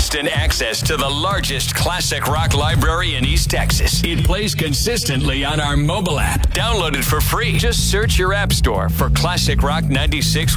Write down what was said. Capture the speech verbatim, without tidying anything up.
instant access to the largest classic rock library in East Texas. It plays consistently on our mobile app. Download it for free. Just search your app store for Classic Rock ninety-six